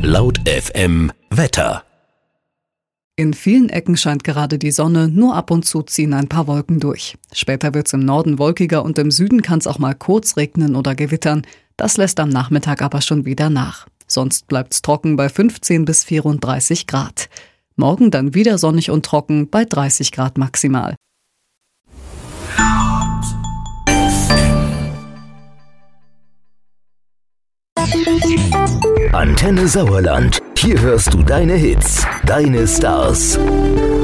Laut FM Wetter. In vielen Ecken scheint gerade die Sonne, nur ab und zu ziehen ein paar Wolken durch. Später wird's im Norden wolkiger und im Süden kann's auch mal kurz regnen oder gewittern. Das lässt am Nachmittag aber schon wieder nach. Sonst bleibt's trocken bei 15 bis 34 Grad. Morgen dann wieder sonnig und trocken bei 30 Grad maximal. Antenne Sauerland. Hier hörst du deine Hits, deine Stars.